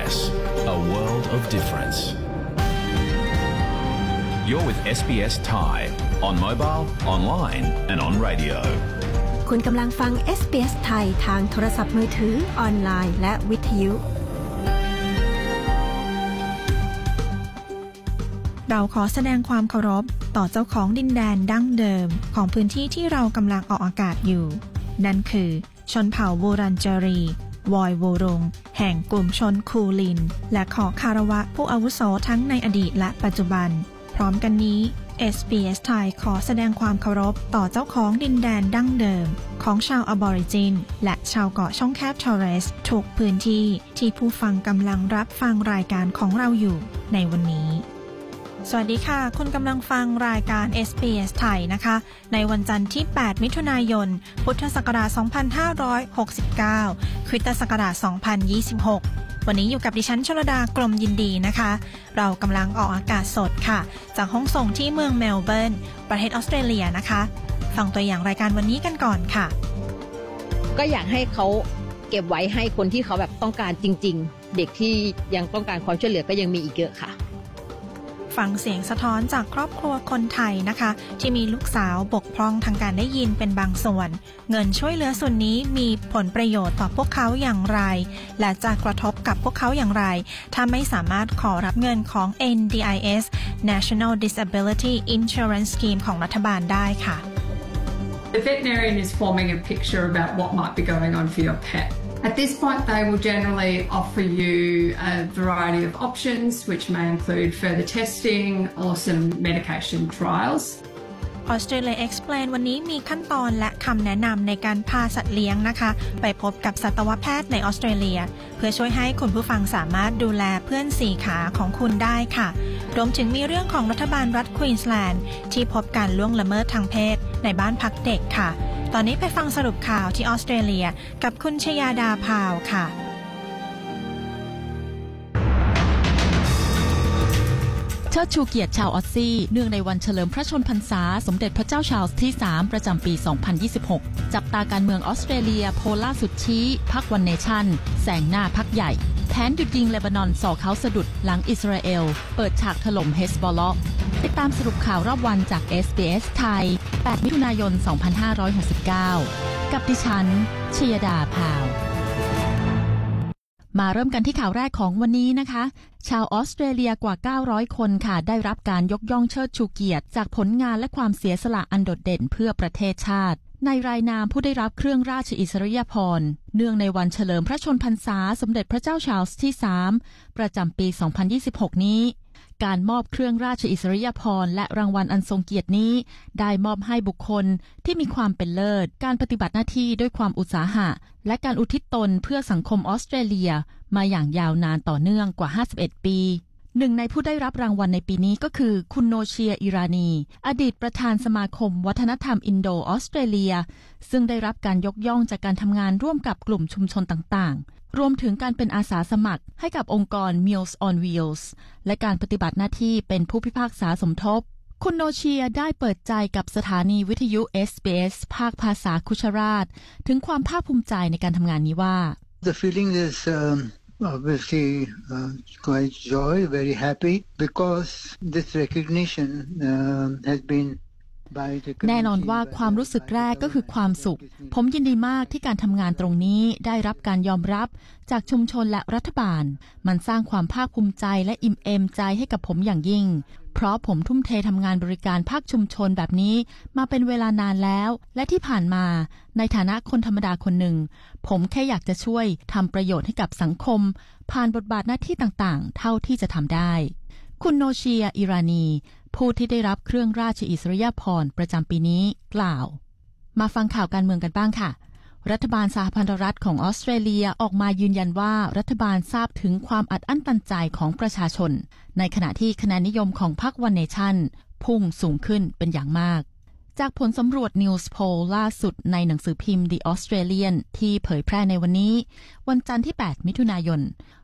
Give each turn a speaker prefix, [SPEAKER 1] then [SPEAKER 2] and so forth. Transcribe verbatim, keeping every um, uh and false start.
[SPEAKER 1] เอส A world of difference. You're with เอส บี เอส Thai on mobile, online and on radio.
[SPEAKER 2] คุณกำลังฟัง เอส บี เอส ไทยทางโทรศัพท์มือถือออนไลน์และวิทยุเราขอแสดงความเคารพต่อเจ้าของดินแดนดั้งเดิมของพื้นที่ที่เรากำลังออกอากาศอยู่นั่นคือชนเผ่าวูรันจารีวอยวูรงแห่งกลุ่มชนคูลินและขอคารวะผู้อาวุโสทั้งในอดีตและปัจจุบันพร้อมกันนี้ เอส บี เอส ไทยขอแสดงความเคารพต่อเจ้าของดินแดนดั้งเดิมของชาวอบอริจินและชาวเกาะช่องแคบทอร์เรสทุกพื้นที่ที่ผู้ฟังกำลังรับฟังรายการของเราอยู่ในวันนี้สวัสดีค่ะคุณกำลังฟังรายการ เอส บี เอส ไทยนะคะในวันจันทร์ที่แปดมิถุนายนพุทธศักราชสองพันห้าร้อยหกสิบเก้าคริสตศักราชสองพันยี่สิบหกวันนี้อยู่กับดิฉันชลดากลมยินดีนะคะเรากำลังออกอากาศสดค่ะจากห้องส่งที่เมืองเมลเบิร์นประเทศออสเตรเลียนะคะฟังตัวอย่างรายการวันนี้กันก่อนค่ะ
[SPEAKER 3] ก็อยากให้เขาเก็บไว้ให้คนที่เขาแบบต้องการจริงๆเด็กที่ยังต้องการความช่วยเหลือก็ยังมีอีกเยอะค่ะ
[SPEAKER 2] ฟังเสียงสะท้อนจากครอบครัวคนไทยนะคะที่มีลูกสาวบกพร่องทางการได้ยินเป็นบางส่วนเงินช่วยเหลือส่วนนี้มีผลประโยชน์ต่อพวกเขาอย่างไรและจะกระทบกับพวกเขาอย่างไรถ้าไม่สามารถขอรับเงินของ เอ็น ดี ไอ เอส National Disability Insurance Scheme ของรัฐบาลได้ค่ะ
[SPEAKER 4] The veterinarian is forming a picture about what might be going on for your pet.At this point, they will generally offer you a variety of options, which may include further testing or some medication trials.
[SPEAKER 2] Australia Explain วันนี้มีขั้นตอนและคำแนะนำในการพาสัตว์เลี้ยงนะคะไปพบกับสัตวแพทย์ในออสเตรเลียเพื่อช่วยให้คุณผู้ฟังสามารถดูแลเพื่อนสี่ขาของคุณได้ค่ะรวมถึงมีเรื่องของรัฐบาลรัฐควีนสแลนด์ที่พบการล่วงละเมิดทางเพศในบ้านพักเด็กค่ะตอนนี้ไปฟังสรุปข่าวที่ออสเตรเลียกับคุณชยาดาพาวค่ะ
[SPEAKER 5] เชิดชูเกียรติชาวออสซี่เนื่องในวันเฉลิมพระชนพรรษาสมเด็จพระเจ้าชาร์ลส์ที่สามประจำปีสองพันยี่สิบหกจับตาการเมืองออสเตรเลียโพลล่าสุดชี้พรรควันเนชั่นแซงหน้าพรรคใหญ่แผนหยุดยิงเลบานอนส่อเขาสะดุดหลังอิสราเอลเปิดฉากถล่มเฮซบอลเลาะห์ติดตามสรุปข่าวรอบวันจาก เอส บี เอส ไทยแปดมิถุนายนสองพันห้าร้อยหกสิบเก้ากับดิฉันชยดาพาวมาเริ่มกันที่ข่าวแรกของวันนี้นะคะชาวออสเตรเลียกว่าเก้าร้อยคนค่ะได้รับการยกย่องเชิดชูเกียรติจากผลงานและความเสียสละอันโดดเด่นเพื่อประเทศชาติในรายนามผู้ได้รับเครื่องราชอิสริยาภรณ์เนื่องในวันเฉลิมพระชนพรรษาสมเด็จพระเจ้าชาร์ลส์ที่สามประจำปีสองพันยี่สิบหกนี้การมอบเครื่องราชอิสริยาภรณ์และรางวัลอันทรงเกียรตินี้ได้มอบให้บุคคลที่มีความเป็นเลิศการปฏิบัติหน้าที่ด้วยความอุตสาหะและการอุทิศตนเพื่อสังคมออสเตรเลียมาอย่างยาวนานต่อเนื่องกว่าห้าสิบเอ็ดปีหนึ่งในผู้ได้รับรางวัลในปีนี้ก็คือคุณโนเชียอิรานีอดีตประธานสมาคมวัฒนธรรมอินโดออสเตรเลียซึ่งได้รับการยกย่องจากการทำงานร่วมกับกลุ่มชุมชนต่างๆรวมถึงการเป็นอาสาสมัครให้กับองค์กร Meals on Wheels และการปฏิบัติหน้าที่เป็นผู้พิพากษาสมทบคุณโนเชียได้เปิดใจกับสถานีวิทยุ เอส บี เอส ภาคภาษาคุชราชถึงความภาคภูมิใจในการทำงานนี้ว่า
[SPEAKER 6] The feeling is um...obviously uh, quite joy, very happy because this recognition uh, has been
[SPEAKER 5] แน่นอนว่าความรู้สึกแรกก็คือความสุขผมยินดีมากที่การทำงานตรงนี้ได้รับการยอมรับจากชุมชนและรัฐบาลมันสร้างความภาคภูมิใจและอิ่มเอมใจให้กับผมอย่างยิ่งเพราะผมทุ่มเททำงานบริการภาคชุมชนแบบนี้มาเป็นเวลานานแล้วและที่ผ่านมาในฐานะคนธรรมดาคนหนึ่งผมแค่อยากจะช่วยทำประโยชน์ให้กับสังคมผ่านบทบาทหน้าที่ต่างๆเท่าที่จะทำได้คุณโนเชียอิรานีผู้ที่ได้รับเครื่องราชอิสริยาภรณ์ประจำปีนี้กล่าวมาฟังข่าวการเมืองกันบ้างค่ะรัฐบาลสหพันธรัฐของออสเตรเลียออกมายืนยันว่ารัฐบาลทราบถึงความอัดอั้นตันใจของประชาชนในขณะที่คะแนนนิยมของพรรควันเนชั่นพุ่งสูงขึ้นเป็นอย่างมากจากผลสำรวจ News Poll ล่าสุดในหนังสือพิมพ์ The Australian ที่เผยแพร่ในวันนี้วันจันทร์ที่แปดมิถุนายน